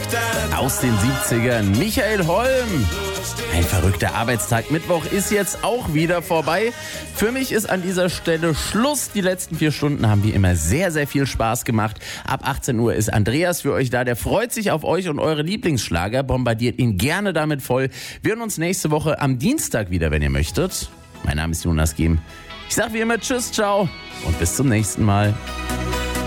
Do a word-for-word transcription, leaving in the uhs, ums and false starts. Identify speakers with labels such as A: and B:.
A: Aus den siebzigern, Michael Holm. Ein verrückter Arbeitstag. Mittwoch ist jetzt auch wieder vorbei. Für mich ist an dieser Stelle Schluss. Die letzten vier Stunden haben wie immer sehr, sehr viel Spaß gemacht. Ab achtzehn Uhr ist Andreas für euch da. Der freut sich auf euch und eure Lieblingsschlager. Bombardiert ihn gerne damit voll. Wir hören uns nächste Woche am Dienstag wieder, wenn ihr möchtet. Mein Name ist Jonas Giem. Ich sag wie immer Tschüss, ciao und bis zum nächsten Mal.